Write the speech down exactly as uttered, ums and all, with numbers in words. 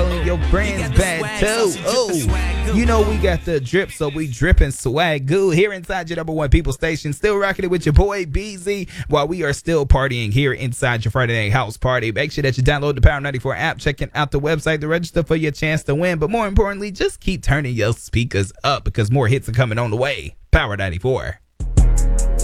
telling your friends bad too. Oh, you know we got the drip, so we dripping swag goo here inside your number one people station. Still rocking it with your boy B Z while we are still partying here inside your Friday night house party. Make sure that you download the Power ninety-four app, checking out the website to register for your chance to win. But more importantly, just keep turning your speakers up because more hits are coming on the way. Power ninety-four.